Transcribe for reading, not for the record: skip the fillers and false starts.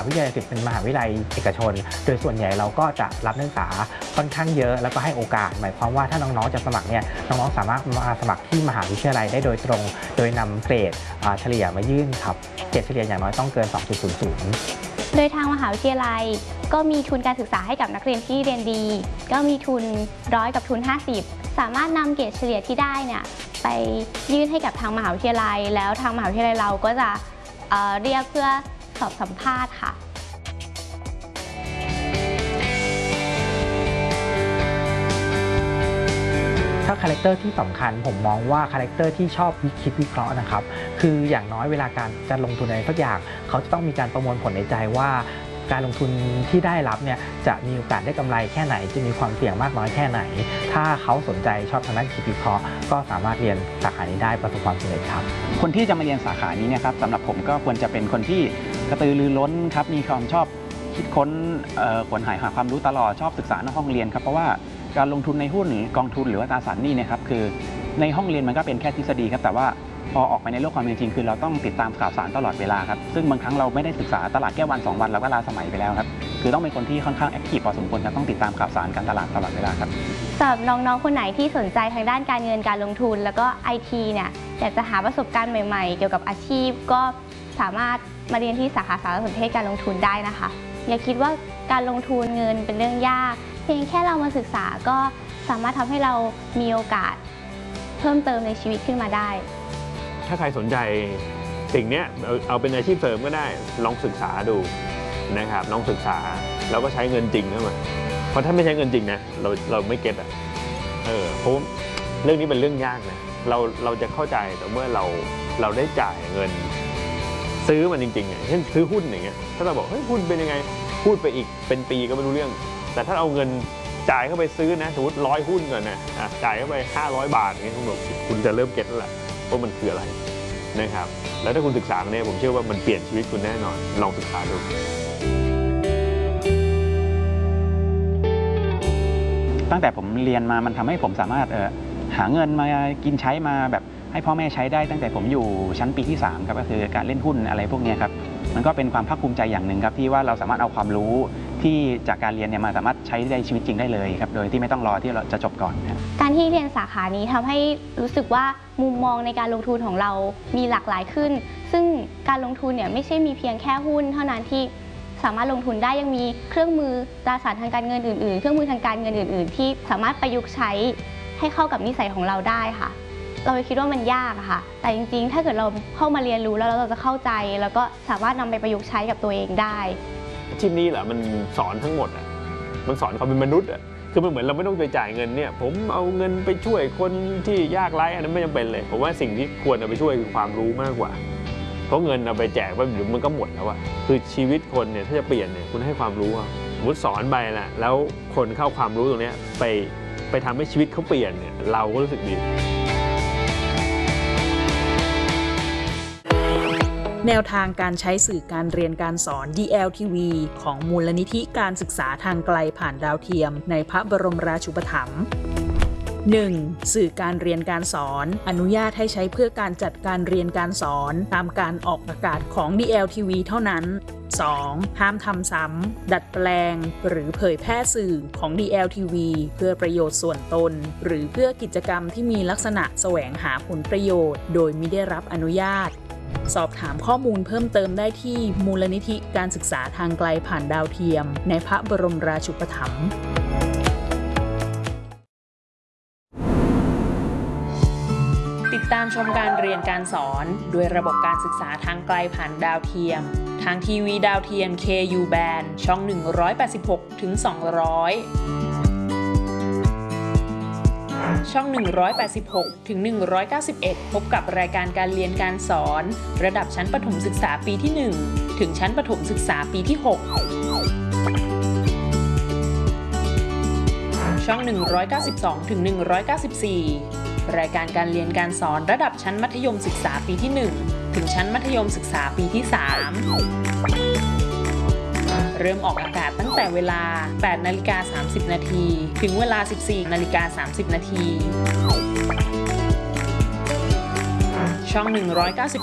วิทยาลัยเป็นมหาวิทยาลัยเอกชนโดยส่วนใหญ่เราก็จะรับนักศึกษาค่อนข้างเยอะแล้วก็ให้โอกาสหมายความว่าถ้าน้องๆจะสมัครเนี่ยน้องๆสามารถมาสมัครที่มหาวิทยาลัยได้โดยตรงโดยนำเกรดเฉลี่ยมายื่นครับเกรดเฉลี่ยอย่างน้อยต้องเกิน 2.00 โดยทางมหาวิทยาลัยก็มีทุนการศึกษาให้กับนักเรียนที่เรียนดีก็มีทุน100กับทุน50สามารถนำเกรดเฉลี่ยที่ได้เนี่ยไปยื่นให้กับทางมหาวิทยาลัยแล้วทางมหาวิทยาลัยเราก็จะเรียกเพื่อสอบสัมภาษณ์ค่ะถ้าคาแรคเตอร์ที่สำคัญผมมองว่าคาแรคเตอร์ที่ชอบคิดวิเคราะห์นะครับคืออย่างน้อยเวลาการจะลงทุนอะไรสักอย่างเขาจะต้องมีการประมวลผลในใจว่าการลงทุนที่ได้รับเนี่ยจะมีโอกาสได้กำไรแค่ไหนจะมีความเสี่ยงมากน้อยแค่ไหนถ้าเขาสนใจชอบทางด้านคิดวิเคราะห์ก็สามารถเรียนสาขานี้ได้ประสบความสำเร็จครับคนที่จะมาเรียนสาขานี้เนี่ยครับสำหรับผมก็ควรจะเป็นคนที่กระตือรือร้นครับมีความชอบคิดค้นขวนหาความรู้ตลอดชอบศึกษานอกห้องเรียนครับเพราะว่าการลงทุนในหุ้นกองทุนหรือว่าตราสารหนี้เนี่ยครับคือในห้องเรียนมันก็เป็นแค่ทฤษฎีครับแต่ว่าพอออกไปในโลกความเป็นจริงคือเราต้องติดตามข่าวสารตลอดเวลาครับซึ่งบางครั้งเราไม่ได้ศึกษาตลาดแค่วัน2วันเราก็ลาสมัยไปแล้วครับคือต้องเป็นคนที่ค่อนข้างแอคทีฟพอสมควรครับต้องติดตามข่าวสารการตลาดตลอดเวลาครับสำหรับน้องๆคนไหนที่สนใจทางด้านการเงินการลงทุนแล้วก็ IT เนี่ยอยากจะหาประสบการณ์ใหม่ๆเกี่ยวกับอาชีพก็สามารถมาเรียนที่สาขาสารสนเทศการลงทุนได้นะคะอย่าคิดว่าการลงทุนเงินเป็นเรื่องยากเพียงแค่เรามาศึกษาก็สามารถทำให้เรามีโอกาสเพิ่มเติมในชีวิตขึ้นมาได้ถ้าใครสนใจสิ่งนี้เอาเป็นอาชีพเสริมก็ได้ลองศึกษาดูนะครับลองศึกษาแล้วก็ใช้เงินจริงเข้ามาเพราะถ้าไม่ใช้เงินจริงนะเราไม่เก็ตเพราะเรื่องนี้เป็นเรื่องยากนะเราจะเข้าใจแต่เมื่อเราได้จ่ายเงินซื้อมันจริงๆเช่นซื้อหุ้นอย่างเงี้ยถ้าเราบอกเฮ้ยหุ้นเป็นยังไงพูดไปอีกเป็นปีก็ไม่รู้เรื่องแต่ถ้าเอาเงินจ่ายเข้าไปซื้อนะสมมติ100 หุ้นก่อนนะจ่ายเข้าไป500 บาทอย่างเงี้ยคุณจะเริ่มเก็ตแล้วแหละว่ามันคืออะไรนะครับแล้วถ้าคุณศึกษาเนี่ยผมเชื่อว่ามันเปลี่ยนชีวิตคุณแน่นอนลองศึกษาดูตั้งแต่ผมเรียนมามันทำให้ผมสามารถหาเงินมากินใช้มาแบบให้พ่อแม่ใช้ได้ตั้งแต่ผมอยู่ชั้นปีที่3ครับก็คือการเล่นหุ้นอะไรพวกนี้ครับมันก็เป็นความภาคภูมิใจอย่างหนึ่งครับที่ว่าเราสามารถเอาความรู้ที่จากการเรียนเนี่ยมาสามารถใช้ในชีวิตจริงได้เลยครับโดยที่ไม่ต้องรอที่เราจะจบก่อนการที่เรียนสาขานี้ทำให้รู้สึกว่ามุมมองในการลงทุนของเรามีหลากหลายขึ้นซึ่งการลงทุนเนี่ยไม่ใช่มีเพียงแค่หุ้นเท่านั้นที่สามารถลงทุนได้ยังมีเครื่องมือตราสารทางการเงินอื่นๆเครื่องมือทางการเงินอื่นๆที่สามารถประยุกต์ใช้ให้เข้ากับนิสัยของเราได้ค่ะเราคิดว่ามันยากค่ะแต่จริงๆถ้าเกิดเราเข้ามาเรียนรู้แล้วเราจะเข้าใจแล้วก็สามารถนำไปประยุกต์ใช้กับตัวเองได้อาชีพนี้แหละมันสอนทั้งหมดมันสอนความเป็นมนุษย์คือมันเหมือนเราไม่ต้องไปจ่ายเงินเนี่ยผมเอาเงินไปช่วยคนที่ยากไร้อันนั้นไม่จำเป็นเลยผมว่าสิ่งที่ควรเอาไปช่วยคือความรู้มากกว่าเพราะเงินเอาไปแจกไปเดี๋ยวมันก็หมดแล้วคือชีวิตคนเนี่ยถ้าจะเปลี่ยนเนี่ยคุณให้ความรู้สมมติสอนไปแหละแล้วคนเข้าความรู้ตรงนี้ไปทำให้ชีวิตเขาเปลี่ยนเนี่ยเราก็รู้สึกดีแนวทางการใช้สื่อการเรียนการสอน DLTV ของมูลนิธิการศึกษาทางไกลผ่านดาวเทียมในพระบรมราชูปถัมภ์ 1. สื่อการเรียนการสอนอนุญาตให้ใช้เพื่อการจัดการเรียนการสอนตามการออกอากาศของ DLTV เท่านั้น 2. ห้ามทำซ้ำดัดแปลงหรือเผยแพร่สื่อของ DLTV เพื่อประโยชน์ส่วนตนหรือเพื่อกิจกรรมที่มีลักษณะแสวงหาผลประโยชน์โดยมิได้รับอนุญาตสอบถามข้อมูลเพิ่มเติมได้ที่มูลนิธิการศึกษาทางไกลผ่านดาวเทียมในพระบรมราชูปถัมภ์ติดตามชมการเรียนการสอนด้วยระบบการศึกษาทางไกลผ่านดาวเทียมทางทีวีดาวเทียม KU Band ช่อง 186 ถึง 200 ช่อง 186 ถึง 191 พบกับรายการการเรียนการสอนระดับชั้นประถมศึกษาปีที่ 1 ถึงชั้นประถมศึกษาปีที่ 6 ช่อง 192 ถึง 194 รายการการเรียนการสอนระดับชั้นมัธยมศึกษาปีที่ 1 ถึงชั้นมัธยมศึกษาปีที่ 3 เริ่มออกอากาศตั้งแต่เวลา 8:30 น. ถึงเวลา 14:30 น. ช่อง 192